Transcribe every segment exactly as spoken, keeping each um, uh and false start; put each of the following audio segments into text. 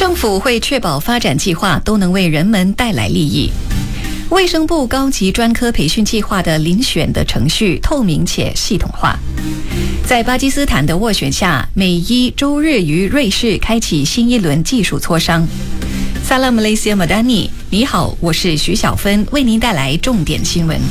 政府会确保发展计划都能为人们带来利益。卫生部高级专科培训计划的遴选的程序透明且系统化。在巴基斯坦的斡旋下，美伊周日于瑞士开启新一轮技术磋商。Salam Malaysia Madani， 你好，我是徐小芬，为您带来重点新闻。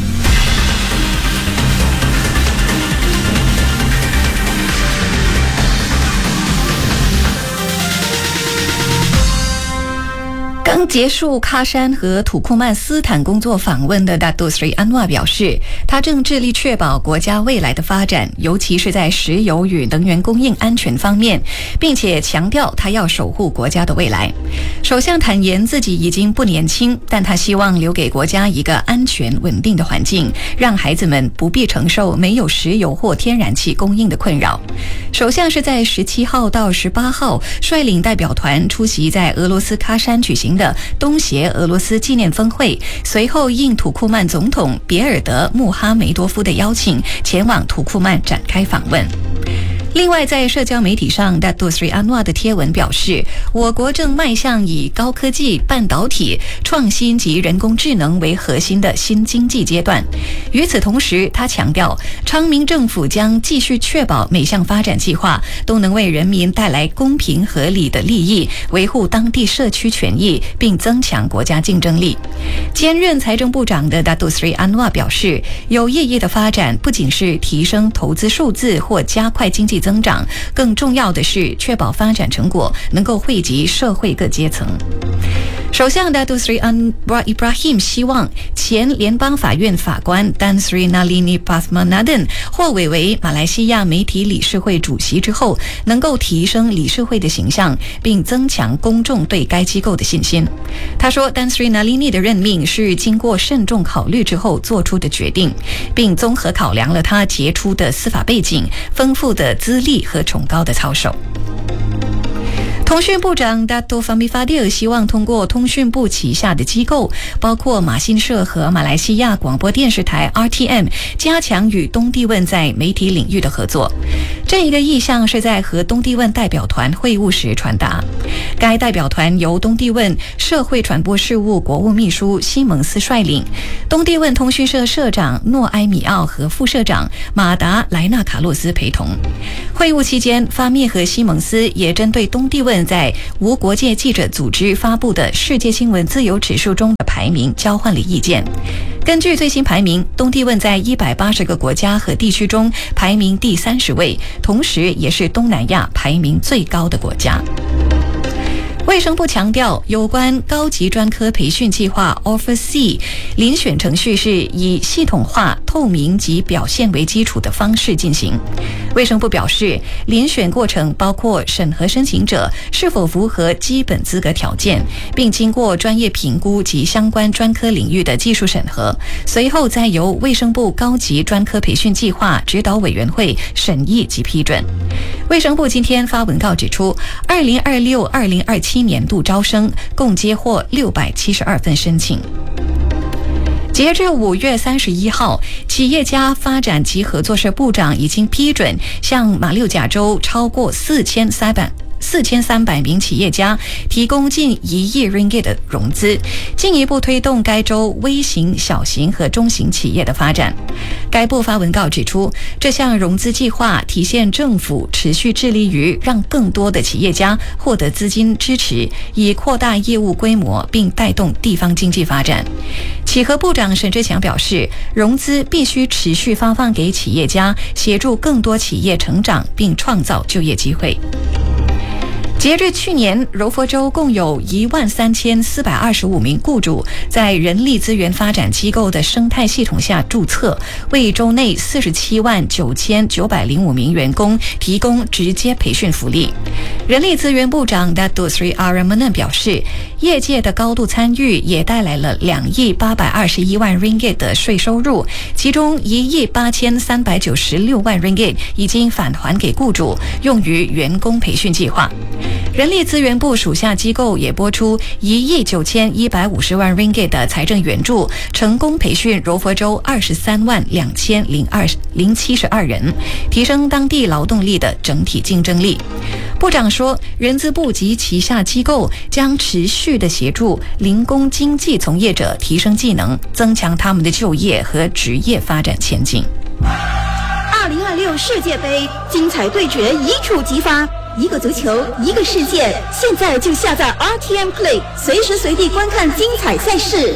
刚结束喀山和土库曼斯坦工作访问的 Datuk Seri Anwar 表示，他正致力确保国家未来的发展，尤其是在石油与能源供应安全方面，并且强调他要守护国家的未来。首相坦言自己已经不年轻，但他希望留给国家一个安全稳定的环境，让孩子们不必承受没有石油或天然气供应的困扰。首相是在十七号到十八号率领代表团出席在俄罗斯喀山举行的东协俄罗斯纪念峰会，随后应土库曼总统别尔德穆哈梅多夫的邀请，前往土库曼展开访问。另外，在社交媒体上 Datuk Seri Anwar 的贴文表示，我国正迈向以高科技、半导体、创新及人工智能为核心的新经济阶段。与此同时，他强调，昌明政府将继续确保每项发展计划都能为人民带来公平合理的利益，维护当地社区权益，并增强国家竞争力。兼任财政部长的 Datuk Seri Anwar 表示，有意义的发展不仅是提升投资数字或加快经济增长，更重要的是确保发展成果能够惠及社会各阶层。首相 Datuk Seri Anwar Ibrahim 希望前联邦法院法官 Tan Sri Nalini Padmanabhan 获委为马来西亚媒体理事会主席之后，能够提升理事会的形象，并增强公众对该机构的信心。他说 Tan Sri Nalini 的任命是经过慎重考虑之后做出的决定，并综合考量了他杰出的司法背景、丰富的资历和崇高的操守。通讯部长 Dato' Fahmi Fadil 希望通过通讯部旗下的机构，包括马新社和马来西亚广播电视台 R T M， 加强与东帝汶在媒体领域的合作。这一个意向是在和东帝汶代表团会晤时传达。该代表团由东帝汶社会传播事务国务秘书西蒙斯率领，东帝汶通讯社社长诺埃米奥和副社长马达莱纳卡洛斯陪同。会晤期间，发密和西蒙斯也针对东帝汶在无国界记者组织发布的世界新闻自由指数中的排名交换了意见。根据最新排名，东帝汶在一百八十个国家和地区中排名第三十位，同时也是东南亚排名最高的国家。卫生部强调，有关高级专科培训计划 Offer C 遴选程序是以系统化、透明及表现为基础的方式进行。卫生部表示，遴选过程包括审核申请者是否符合基本资格条件，并经过专业评估及相关专科领域的技术审核，随后再由卫生部高级专科培训计划指导委员会审议及批准。卫生部今天发文告指出，二零二六二零二七年度招生共接获六百七十二份申请。截至五月三十一号，企业家发展及合作社部长已经批准向马六甲州超过四千三百四千三百名企业家提供近一亿 ringgit 的融资，进一步推动该州微型、小型和中型企业的发展。该部发文告指出，这项融资计划体现政府持续致力于让更多的企业家获得资金支持，以扩大业务规模并带动地方经济发展。企合部长沈志强表示，融资必须持续发放给企业家，协助更多企业成长并创造就业机会。截至去年，柔佛州共有一万三千四百二十五名雇主在人力资源发展机构的生态系统下注册，为州内四十七万九千九百零五名员工提供直接培训福利。人力资源部长 Datuk Seri Aramanan 表示，业界的高度参与也带来了两亿八百二十一万 ringgit 的税收入，其中一亿八千三百九十六万 ringgit 已经返还给雇主，用于员工培训计划。 人力资源部属下机构也拨出一亿九千一百五十万 ringgit 的财政援助，成功培训柔佛州二十三万两千零二零七十二人，提升当地劳动力的整体竞争力。部长说，人资部及旗下机构将持续的协助零工经济从业者提升技能，增强他们的就业和职业发展前景。 二零二六世界杯精彩对决一触即发，一个足球，一个世界。现在就下载 R T M Play， 随时随地观看精彩赛事。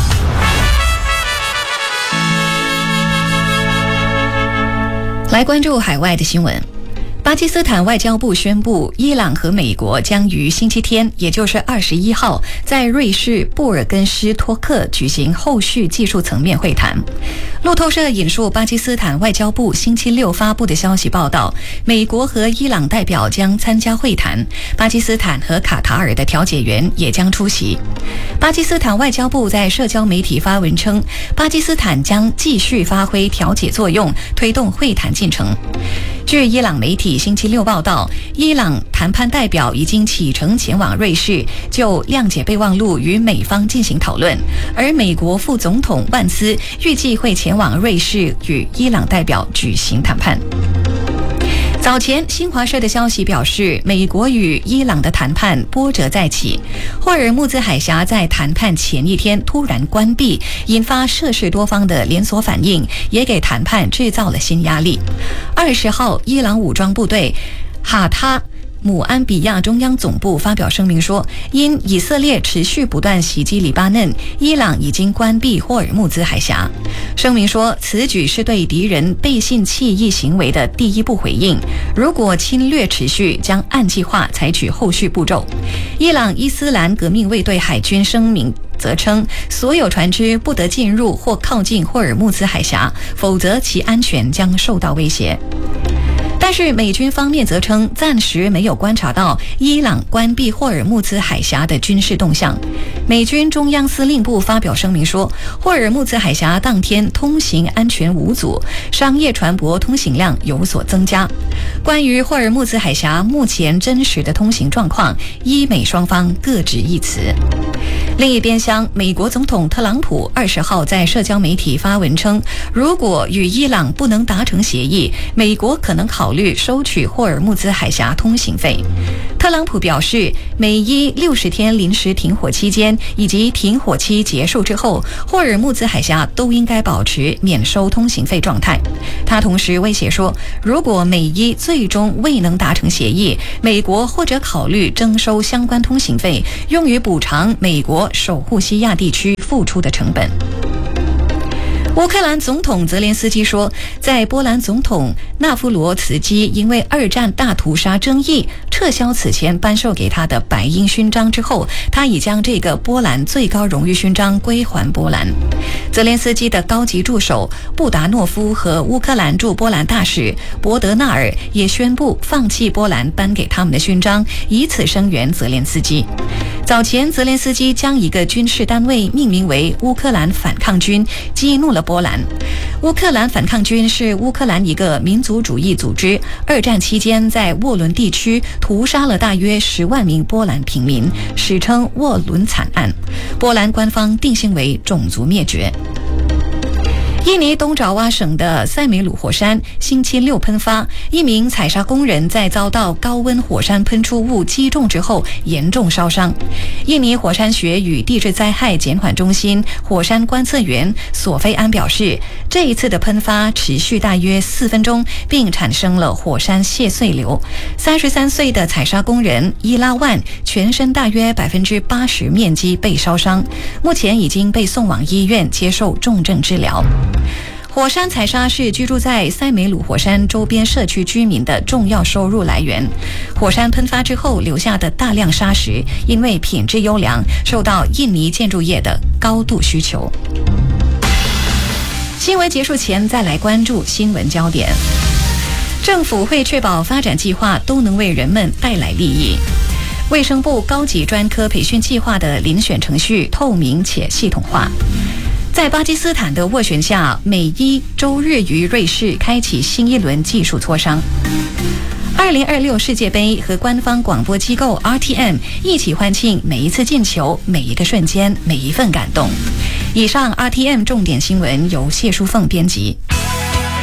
来关注海外的新闻。巴基斯坦外交部宣布，伊朗和美国将于星期天，也就是二十一号，在瑞士布尔根施托克举行后续技术层面会谈。路透社引述巴基斯坦外交部星期六发布的消息报道，美国和伊朗代表将参加会谈，巴基斯坦和卡塔尔的调解员也将出席。巴基斯坦外交部在社交媒体发文称，巴基斯坦将继续发挥调解作用，推动会谈进程。据伊朗媒体星期六报道，伊朗谈判代表已经启程前往瑞士，就谅解备忘录与美方进行讨论，而美国副总统万斯预计会前往瑞士与伊朗代表举行谈判。早前，新华社的消息表示，美国与伊朗的谈判波折再起。霍尔木兹海峡在谈判前一天突然关闭，引发涉事多方的连锁反应，也给谈判制造了新压力。二十号，伊朗武装部队哈塔姆安比亚中央总部发表声明说，因以色列持续不断袭击黎巴嫩，伊朗已经关闭霍尔木兹海峡。声明说，此举是对敌人背信弃义行为的第一步回应，如果侵略持续，将按计划采取后续步骤。伊朗伊斯兰革命卫队海军声明则称，所有船只不得进入或靠近霍尔木兹海峡，否则其安全将受到威胁。但是美军方面则称，暂时没有观察到伊朗关闭霍尔木兹海峡的军事动向。美军中央司令部发表声明说，霍尔木兹海峡当天通行安全无阻，商业船舶通行量有所增加。关于霍尔木兹海峡目前真实的通行状况，伊美双方各执一词。另一边厢，美国总统特朗普二十号在社交媒体发文称，如果与伊朗不能达成协议，美国可能考虑收取霍尔木兹海峡通行费。特朗普表示，美伊六十天临时停火期间以及停火期结束之后，霍尔木兹海峡都应该保持免收通行费状态。他同时威胁说，如果美伊最终未能达成协议，美国或者考虑征收相关通行费，用于补偿美国守护西亚地区付出的成本。乌克兰总统泽连斯基说，在波兰总统纳夫罗茨基因为二战大屠杀争议撤销此前颁授给他的白鹰勋章之后，他已将这个波兰最高荣誉勋章归还波兰。泽连斯基的高级助手布达诺夫和乌克兰驻波兰大使博德纳尔也宣布放弃波兰颁给他们的勋章，以此声援泽连斯基。早前，泽连斯基将一个军事单位命名为乌克兰反抗军，激怒了波兰。乌克兰反抗军是乌克兰一个民族主义组织，二战期间在沃伦地区屠杀了大约十万名波兰平民，史称沃伦惨案。波兰官方定性为种族灭绝。印尼东爪哇省的塞梅鲁火山星期六喷发，一名采砂工人在遭到高温火山喷出物击中之后严重烧伤。印尼火山学与地质灾害减缓中心火山观测员索菲安表示，这一次的喷发持续大约四分钟，并产生了火山泄碎流。三十三岁的采砂工人伊拉万全身大约百分之八十面积被烧伤，目前已经被送往医院接受重症治疗。火山采砂是居住在塞梅鲁火山周边社区居民的重要收入来源。火山喷发之后留下的大量砂石，因为品质优良，受到印尼建筑业的高度需求。新闻结束前，再来关注新闻焦点。政府会确保发展计划都能为人们带来利益。卫生部高级专科培训计划的遴选程序透明且系统化。在巴基斯坦的斡旋下，美伊周日于瑞士开启新一轮技术磋商。 二零二六世界杯和官方广播机构 R T M 一起欢庆每一次进球、每一个瞬间、每一份感动。以上 R T M 重点新闻由谢淑凤编辑。